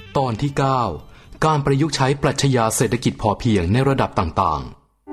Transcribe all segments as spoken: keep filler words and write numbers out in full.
ตอนที่เก้าการประยุกต์ใช้ปรัชญาเศรษฐกิจพอเพียงในระดับต่าง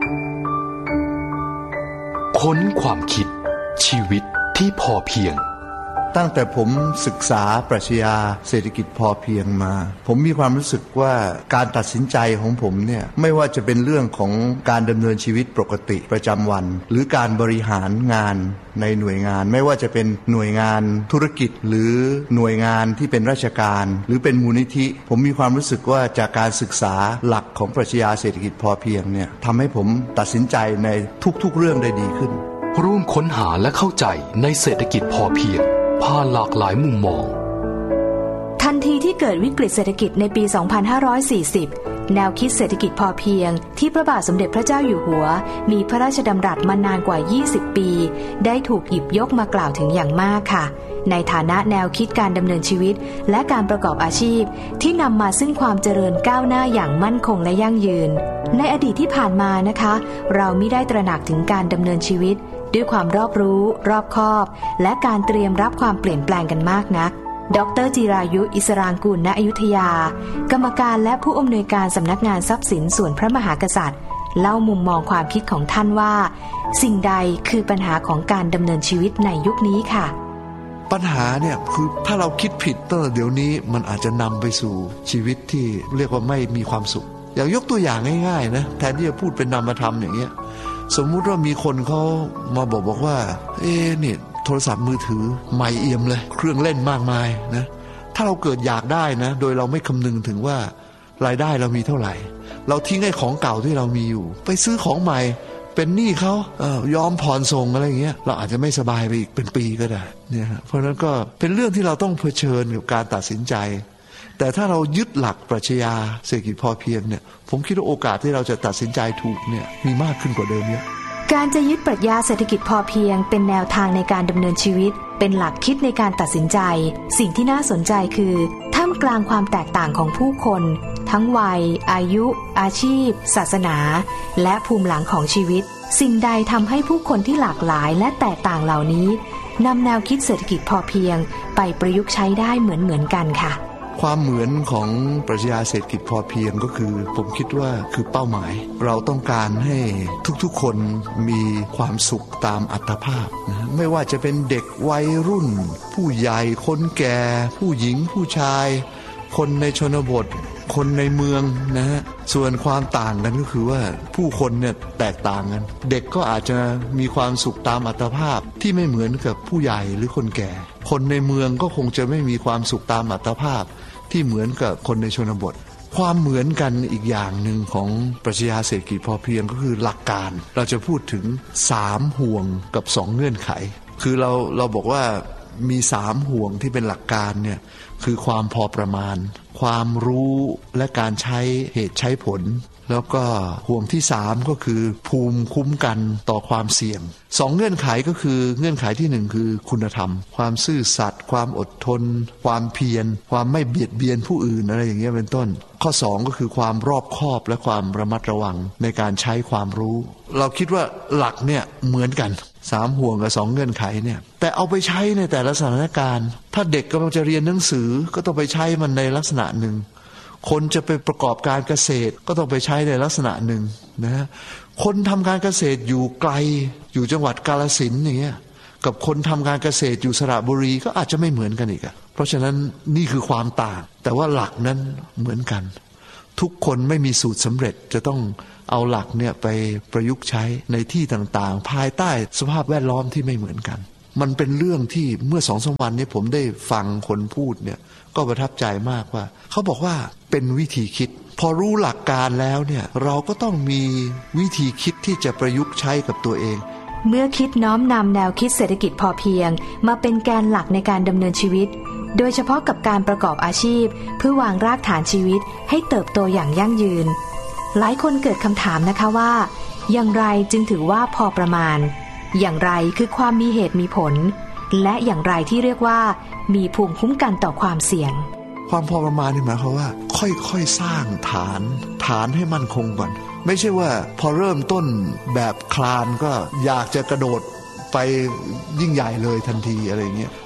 ๆค้นความคิดชีวิตที่พอเพียงตั้งแต่ผมศึกษาปรัชญาเศรษฐกิจพอเพียงมาผมมีความรู้สึกว่าการตัดสินใจของผมเนี่ยไม่ว่าจะเป็นเรื่องของการดำเนินชีวิตปกติประจำวันหรือการบริหารงานในหน่วยงานไม่ว่าจะเป็นหน่วยงานธุรกิจหรือหน่วยงานที่เป็นราชการหรือเป็นมูลนิธิผมมีความรู้สึกว่าจากการศึกษาหลักของปรัชญาเศรษฐกิจพอเพียงเนี่ยทำให้ผมตัดสินใจในทุกๆเรื่องได้ดีขึ้นร่วมค้นหาและเข้าใจในเศรษฐกิจพอเพียงผ่านหลากหลายมุมมองทันทีที่เกิดวิกฤตเศรษฐกิจในปี สองพันห้าร้อยสี่สิบ แนวคิดเศรษฐกิจพอเพียงที่พระบาทสมเด็จพระเจ้าอยู่หัวมีพระราชดำรัสมานานกว่า ยี่สิบ ปีได้ถูกหยิบยกมากล่าวถึงอย่างมากค่ะในฐานะแนวคิดการดำเนินชีวิตและการประกอบอาชีพที่นำมาซึ่งความเจริญก้าวหน้าอย่างมั่นคงและยั่งยืนในอดีตที่ผ่านมานะคะเรามิได้ตระหนักถึงการดำเนินชีวิตด้วยความรอบรู้รอบคอบและการเตรียมรับความเปลี่ยนแปลงกันมากนักดร.จิรายุอิสรางกูลณอยุธยากรรมการและผู้อำนวยการสำนักงานทรัพย์สินส่วนพระมหากษัตริย์เล่ามุมมองความคิดของท่านว่าสิ่งใดคือปัญหาของการดำเนินชีวิตในยุคนี้ค่ะปัญหาเนี่ยคือถ้าเราคิดผิดตั้งแต่เดี๋ยวนี้มันอาจจะนำไปสู่ชีวิตที่เรียกว่าไม่มีความสุขอย่างยกตัวอย่างง่ายๆนะแทนที่จะพูดเป็นนามธรรมอย่างเงี้ยสมมุติว่ามีคนเขามาบอกบอกว่าเอ๊ะเนี่ยโทรศัพท์มือถือใหม่เอี่ยมเลยเครื่องเล่นมากมายนะถ้าเราเกิดอยากได้นะโดยเราไม่คำนึงถึงว่ารายได้เรามีเท่าไหร่เราทิ้งไอ้ของเก่าที่เรามีอยู่ไปซื้อของใหม่เป็นหนี้เขาเอ่อยอมผ่อนส่งอะไรอย่างเงี้ยเราอาจจะไม่สบายไปอีกเป็นปีก็ได้เนี่ยเพราะนั้นก็เป็นเรื่องที่เราต้องเผชิญกับการตัดสินใจแต่ถ้าเรายึดหลักปรัชญาเศรษฐกิจพอเพียงเนี่ยผมคิดว่าโอกาสที่เราจะตัดสินใจถูกเนี่ยมีมากขึ้นกว่าเดิมเยอะการจะยึดปรัชญาเศรษฐกิจพอเพียงเป็นแนวทางในการดำเนินชีวิตเป็นหลักคิดในการตัดสินใจสิ่งที่น่าสนใจคือท่ามกลางความแตกต่างของผู้คนทั้งวัยอายุอาชีพศาสนาและภูมิหลังของชีวิตสิ่งใดทำให้ผู้คนที่หลากหลายและแตกต่างเหล่านี้นำแนวคิดเศรษฐกิจพอเพียงไปประยุกต์ใช้ได้เหมือนๆกันค่ะความเหมือนของปรัชญาเศรษฐกิจพอเพียงก็คือผมคิดว่าคือเป้าหมายเราต้องการให้ทุกๆคนมีความสุขตามอัตภาพนะไม่ว่าจะเป็นเด็กวัยรุ่นผู้ใหญ่คนแก่ผู้หญิงผู้ชายคนในชนบทคนในเมืองนะฮะส่วนความต่างกันก็คือว่าผู้คนเนี่ยแตกต่างกันเด็กก็อาจจะมีความสุขตามอัตภาพที่ไม่เหมือนกับผู้ใหญ่หรือคนแก่คนในเมืองก็คงจะไม่มีความสุขตามอัตภาพที่เหมือนกับคนในชนบทความเหมือนกันอีกอย่างหนึ่งของปรัชญาเศรษฐกิจพอเพียงก็คือหลักการเราจะพูดถึงสามห่วงกับสองเงื่อนไขคือเราเราบอกว่ามีสามห่วงที่เป็นหลักการเนี่ยคือความพอประมาณความรู้และการใช้เหตุใช้ผลแล้วก็ห่วงที่สามก็คือภูมิคุ้มกันต่อความเสี่ยงสองเงื่อนไขก็คือเงื่อนไขที่หนึ่งคือคุณธรรมความซื่อสัตย์ความอดทนความเพียรความไม่เบียดเบียนผู้อื่นอะไรอย่างเงี้ยเป็นต้นข้อสองก็คือความรอบคอบและความระมัดระวังในการใช้ความรู้เราคิดว่าหลักเนี่ยเหมือนกันสามห่วงกับสองเงื่อนไขเนี่ยแต่เอาไปใช้ในแต่ละสถานการณ์ถ้าเด็กกำลังจะเรียนหนังสือก็ต้องไปใช้มันในลักษณะหนึ่งคนจะไปประกอบการเกษตรก็ต้องไปใช้ในลักษณะหนึ่งนะคนทำการเกษตรอยู่ไกลอยู่จังหวัดกาฬสินธุ์อย่างเงี้ยกับคนทำการเกษตรอยู่สระบุรีก็อาจจะไม่เหมือนกันอีกอ่ะเพราะฉะนั้นนี่คือความต่างแต่ว่าหลักนั้นเหมือนกันทุกคนไม่มีสูตรสำเร็จจะต้องเอาหลักเนี่ยไปประยุกต์ใช้ในที่ต่างๆภายใต้สภาพแวดล้อมที่ไม่เหมือนกันมันเป็นเรื่องที่เมื่อสองสามวันนี้ผมได้ฟังคนพูดเนี่ยก็ประทับใจมากว่าเขาบอกว่าเป็นวิธีคิดพอรู้หลักการแล้วเนี่ยเราก็ต้องมีวิธีคิดที่จะประยุกต์ใช้กับตัวเองเมื่อคิดน้อมนำแนวคิดเศรษฐกิจพอเพียงมาเป็นแกนหลักในการดำเนินชีวิตโดยเฉพาะกับการประกอบอาชีพเพื่อวางรากฐานชีวิตให้เติบโตอย่างยั่งยืนหลายคนเกิดคำถามนะคะว่าอย่างไรจึงถือว่าพอประมาณอย่างไรคือความมีเหตุมีผลและอย่างไรที่เรียกว่ามีภูมิคุ้มกันต่อความเสี่ยงความพอประมาณนี่หมายความว่าค่อยๆสร้างฐานฐานให้มั่นคงก่อนไม่ใช่ว่าพอเริ่มต้นแบบคลานก็อยากจะกระโดดไปยิ่งใหญ่เลยทันทีอะไรเงี้ย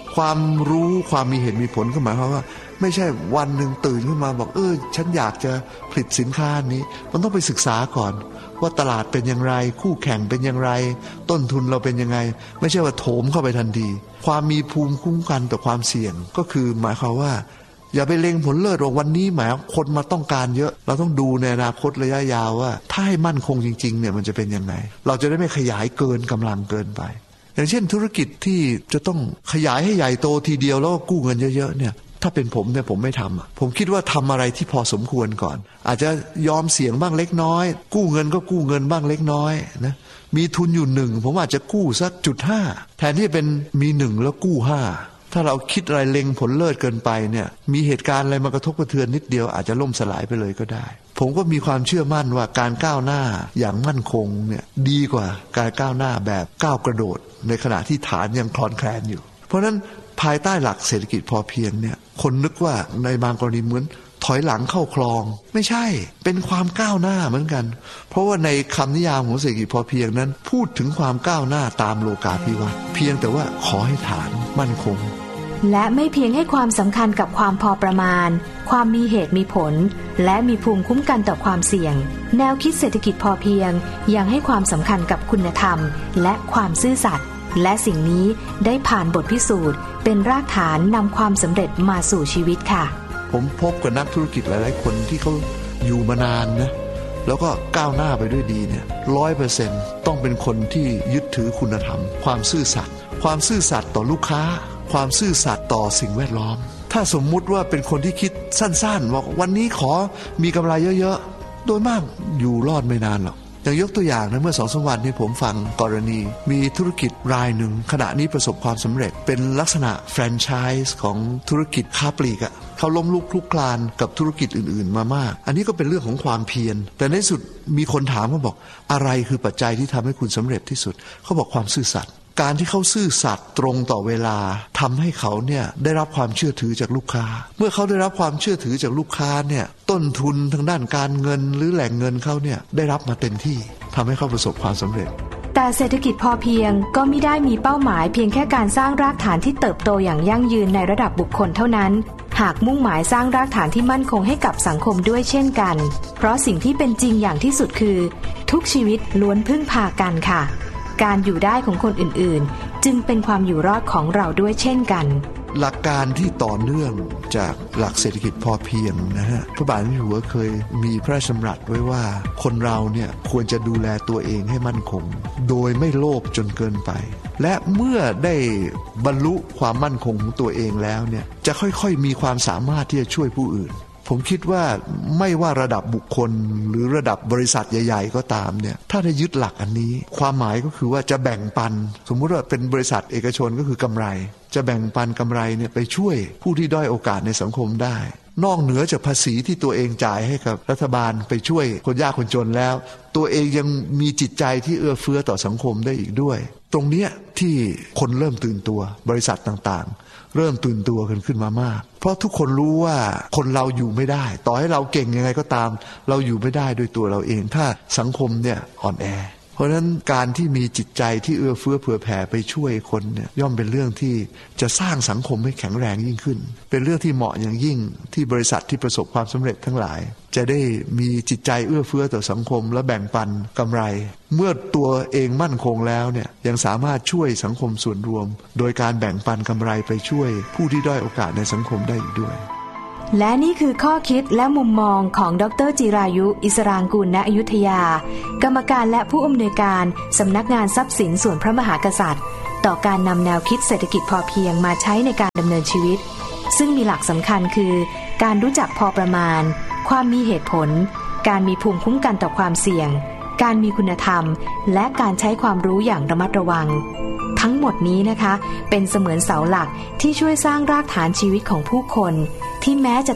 ความรู้ความมีเหตุมีผลก็หมายความว่าไม่ใช่วันหนึ่งตื่นขึ้นมาบอกเออฉันอยากจะผลิตสินค้านี้มันต้องไปศึกษาก่อนว่าตลาดเป็นอย่างไรคู่แข่งเป็นอย่างไรต้นทุนเราเป็นยังไงไม่ใช่ว่าโถมเข้าไปทันทีความมีภูมิคุ้มกันต่อความเสี่ยงก็คือหมายความว่าอย่าไปเล็งผลเลิศว่าวันนี้หมายคนมาต้องการเยอะเราต้องดูในอนาคตระยะยาวว่าถ้าให้มั่นคงจริงๆเนี่ยมันจะเป็นยังไงเราจะได้ไม่ขยายเกินกำลังเกินไปอย่างเช่นธุรกิจที่จะต้องขยายให้ใหญ่โตทีเดียวแล้วก็กู้เงินเยอะๆเนี่ยถ้าเป็นผมเนี่ยผมไม่ทำผมคิดว่าทำอะไรที่พอสมควรก่อนอาจจะยอมเสี่ยงบ้างเล็กน้อยกู้เงินก็กู้เงินบ้างเล็กน้อยนะมีทุนอยู่หนึ่งผมอาจจะกู้สักจุดห้าแทนที่เป็นมีหนึ่งแล้วกู้ห้าถ้าเราคิดอะไรเล็งผลเลิศเกินไปเนี่ยมีเหตุการณ์อะไรมากระทบกระเทือนนิดเดียวอาจจะล่มสลายไปเลยก็ได้ผมก็มีความเชื่อมั่นว่าการก้าวหน้าอย่างมั่นคงเนี่ยดีกว่าการก้าวหน้าแบบก้าวกระโดดในขณะที่ฐานยังคลอนแคลนอยู่เพราะฉะนั้นภายใต้หลักเศรษฐกิจพอเพียงเนี่ยคนนึกว่าในบางกรณีเหมือนถอยหลังเข้าคลองไม่ใช่เป็นความก้าวหน้าเหมือนกันเพราะว่าในคำนิยามของเศรษฐกิจพอเพียงนั้นพูดถึงความก้าวหน้าตามโลกาภิวัตน์เพียงแต่ว่าขอให้ฐานมั่นคงและไม่เพียงให้ความสำคัญกับความพอประมาณความมีเหตุมีผลและมีภูมิคุ้มกันต่อความเสี่ยงแนวคิดเศรษฐกิจพอเพียงยังให้ความสำคัญกับคุณธรรมและความซื่อสัตย์และสิ่งนี้ได้ผ่านบทพิสูจน์เป็นรากฐานนำความสำเร็จมาสู่ชีวิตค่ะผมพบกับนักธุรกิจหลายๆคนที่เขาอยู่มานานนะแล้วก็ก้าวหน้าไปด้วยดีเนี่ยร้อยเปอร์เซ็นต์ต้องเป็นคนที่ยึดถือคุณธรรมความซื่อสัตย์ความซื่อสัตย์ต่อลูกค้าความซื่อสัตย์ต่อสิ่งแวดล้อมถ้าสมมุติว่าเป็นคนที่คิดสั้นๆว่าวันนี้ขอมีกำไรเยอะๆโดยมากอยู่รอดไม่นานหรอกอย่างยกตัวอย่างนะเมื่อสองสามวันนี้ผมฟังกรณีมีธุรกิจรายหนึ่งขณะนี้ประสบความสำเร็จเป็นลักษณะแฟรนไชส์ของธุรกิจค้าปลีกอะเขาล้มลุกคลุกคลานกับธุรกิจอื่นๆมามากอันนี้ก็เป็นเรื่องของความเพียรแต่ในสุดมีคนถามเขาบอกอะไรคือปัจจัยที่ทำให้คุณสำเร็จที่สุดเขาบอกความซื่อสัตย์การที่เขาซื่อสัตย์ตรงต่อเวลาทำให้เขาเนี่ยได้รับความเชื่อถือจากลูกค้าเมื่อเขาได้รับความเชื่อถือจากลูกค้าเนี่ยต้นทุนทางด้านการเงินหรือแหล่งเงินเขาเนี่ยได้รับมาเต็มที่ทำให้เขาประสบความสำเร็จแต่เศรษฐกิจพอเพียงก็ไม่ได้มีเป้าหมายเพียงแค่การสร้างรากฐานที่เติบโตอย่างยั่งยืนในระดับบุคคลเท่านั้นหากมุ่งหมายสร้างรากฐานที่มั่นคงให้กับสังคมด้วยเช่นกันเพราะสิ่งที่เป็นจริงอย่างที่สุดคือทุกชีวิตล้วนพึ่งพากันค่ะการอยู่ได้ของคนอื่นๆจึงเป็นความอยู่รอดของเราด้วยเช่นกันหลักการที่ต่อเนื่องจากหลักเศรษฐกิจพอเพียงนะฮะพระบาทสมเด็จหัวเคยมีพระราชดำรัสไว้ว่าคนเราเนี่ยควรจะดูแลตัวเองให้มั่นคงโดยไม่โลภจนเกินไปและเมื่อได้บรรลุความมั่นคงของตัวเองแล้วเนี่ยจะค่อยๆมีความสามารถที่จะช่วยผู้อื่นผมคิดว่าไม่ว่าระดับบุคคลหรือระดับบริษัทใหญ่ๆก็ตามเนี่ยถ้าได้ยึดหลักอันนี้ความหมายก็คือว่าจะแบ่งปันสมมุติว่าเป็นบริษัทเอกชนก็คือกำไรจะแบ่งปันกำไรเนี่ยไปช่วยผู้ที่ด้อยโอกาสในสังคมได้นอกเหนือจากภาษีที่ตัวเองจ่ายให้กับรัฐบาลไปช่วยคนยากคนจนแล้วตัวเองยังมีจิตใจที่เอื้อเฟื้อต่อสังคมได้อีกด้วยตรงเนี้ยที่คนเริ่มตื่นตัวบริษัทต่างๆเริ่มตื่นตัวกันขึ้นมามากเพราะทุกคนรู้ว่าคนเราอยู่ไม่ได้ต่อให้เราเก่งยังไงก็ตามเราอยู่ไม่ได้ด้วยตัวเราเองถ้าสังคมเนี่ยอ่อนแอเพราะฉะนั้นการที่มีจิตใจที่เอื้อเฟื้อเผื่อแผ่ไปช่วยคนเนี่ยย่อมเป็นเรื่องที่จะสร้างสังคมให้แข็งแรงยิ่งขึ้นเป็นเรื่องที่เหมาะอย่างยิ่งที่บริษัทที่ประสบความสำเร็จทั้งหลายจะได้มีจิตใจเอื้อเฟื้อต่อสังคมและแบ่งปันกำไรเมื่อตัวเองมั่นคงแล้วเนี่ยยังสามารถช่วยสังคมส่วนรวมโดยการแบ่งปันกำไรไปช่วยผู้ที่ด้อยโอกาสในสังคมได้อีกด้วยและนี่คือข้อคิดและมุมมองของดร.จิรายุอิสรางกูลณอยุธยากรรมการและผู้อำนวยการสำนักงานทรัพย์สินส่วนพระมหากษัตริย์ต่อการนำแนวคิดเศรษฐกิจพอเพียงมาใช้ในการดำเนินชีวิตซึ่งมีหลักสำคัญคือการรู้จักพอประมาณความมีเหตุผลการมีภูมิคุ้มกันต่อความเสี่ยงการมีคุณธรรมและการใช้ความรู้อย่างระมัดระวังทั้งหมดนี้นะคะเป็นเสมือนเสาหลักที่ช่วยสร้างรากฐานชีวิตของผู้คนที่แม้จะ